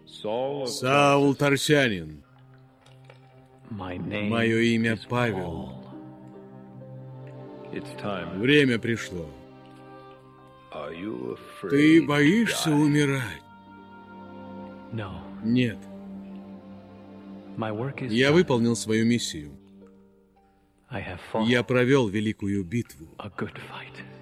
Саул Тарсянин. Мое имя Павел. Время пришло. Ты боишься умирать? Нет. Я выполнил свою миссию. Я провел великую битву.